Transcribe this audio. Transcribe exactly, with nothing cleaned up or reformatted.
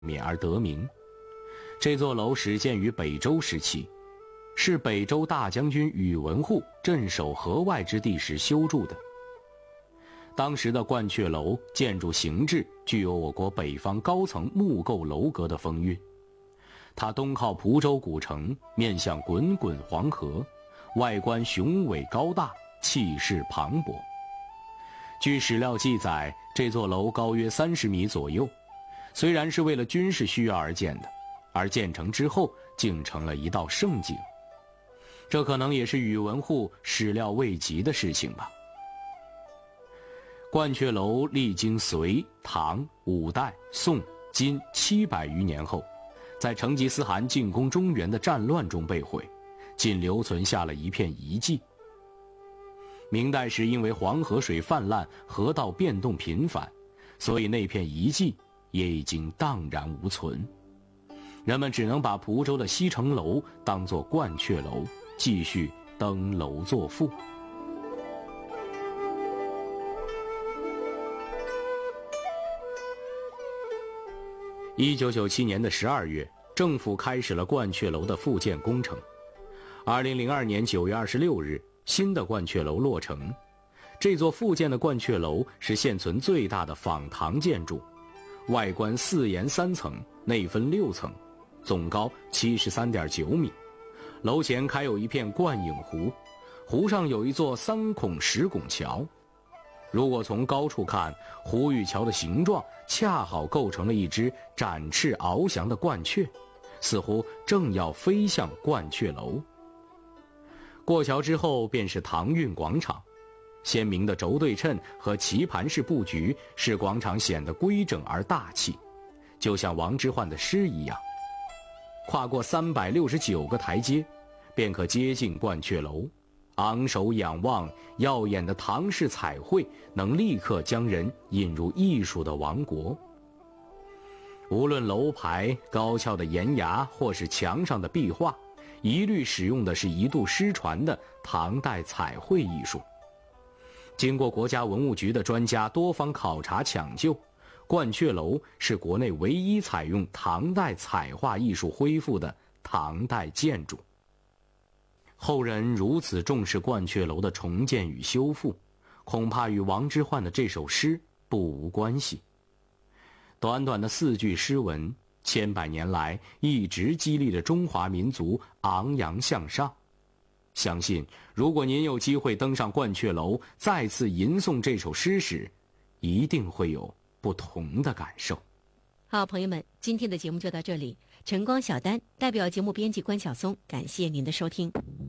免而得名。这座楼始建于北周时期，是北周大将军宇文护镇守河外之地时修筑的。当时的鹳雀楼建筑形制具有我国北方高层木构楼阁的风韵。它东靠蒲州古城，面向滚滚黄河，外观雄伟高大，气势磅礴。据史料记载，这座楼高约三十米左右，虽然是为了军事需要而建的，而建成之后竟成了一道胜景。这可能也是宇文护始料未及的事情吧。鹳雀楼历经隋、唐、五代、宋、金七百余年后，在成吉思汗进攻中原的战乱中被毁，仅留存下了一片遗迹。明代时因为黄河水泛滥，河道变动频繁，所以那片遗迹也已经荡然无存。人们只能把蒲州的西城楼当作鹳雀楼，继续登楼作赋。一九九七年的十二月，政府开始了鹳雀楼的复建工程。二零零二年九月二十六日，新的鹳雀楼落成。这座复建的鹳雀楼是现存最大的仿唐建筑，外观四檐三层，内分六层，总高七十三点九米。楼前开有一片鹳影湖，湖上有一座三孔石拱桥。如果从高处看，湖与桥的形状恰好构成了一只展翅翱翔的鹳雀，似乎正要飞向鹳雀楼。过桥之后便是唐运广场，鲜明的轴对称和棋盘式布局使广场显得规整而大气，就像王之涣的诗一样。跨过三百六十九个台阶，便可接近鹳雀楼。昂首仰望，耀眼的唐式彩绘能立刻将人引入艺术的王国。无论楼牌、高翘的檐牙或是墙上的壁画，一律使用的是一度失传的唐代彩绘艺术。经过国家文物局的专家多方考察抢救，鹳雀楼是国内唯一采用唐代彩画艺术恢复的唐代建筑。后人如此重视鹳雀楼的重建与修复，恐怕与王之涣的这首诗不无关系。短短的四句诗文，千百年来一直激励着中华民族昂扬向上。相信如果您有机会登上鹳雀楼，再次吟诵这首诗时，一定会有不同的感受。 好，朋友们，今天的节目就到这里。晨光小丹代表节目编辑关晓松，感谢您的收听。